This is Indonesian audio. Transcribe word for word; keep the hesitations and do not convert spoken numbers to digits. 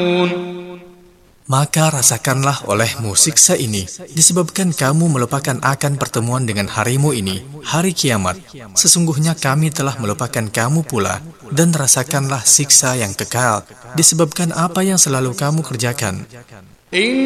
Maka rasakanlah olehmu siksa ini, disebabkan kamu melupakan akan pertemuan dengan harimu ini, hari kiamat. Sesungguhnya kami telah melupakan kamu pula, dan rasakanlah siksa yang kekal, disebabkan apa yang selalu kamu kerjakan.